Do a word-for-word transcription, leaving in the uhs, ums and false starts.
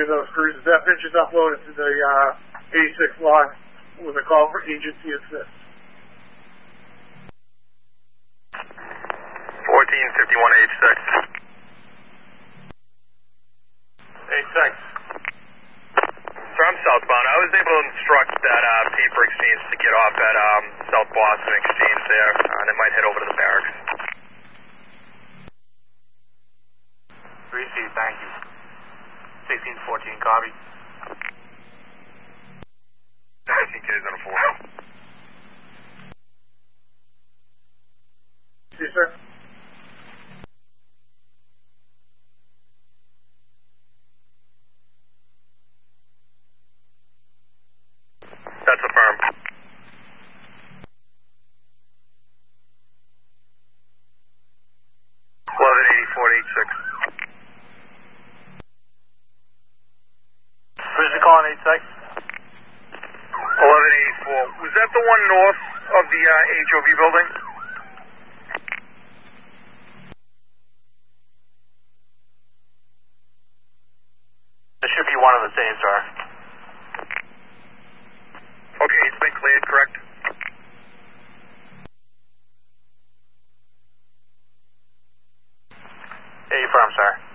those cruisers. That pitch is uploaded to the uh, eighty-six log with a call for agency assist. fourteen fifty-one eighty-six. eighty-six. So I'm southbound. I was able to instruct that uh, paper exchange to get off at um, South Boston Exchange there, uh, and it might head over to the barracks. Received, thank you. sixteen fourteen, copy. nineteen K's on a four. Yes, sir. That's a firm. eleven eighty-four eighty-six. Where's the call on eighty-six? eleven eighty-four. Was that the one north of the uh, H O V building? There should be one of the same, sir. Okay, it's been cleared, correct? Yeah, you firm, sir.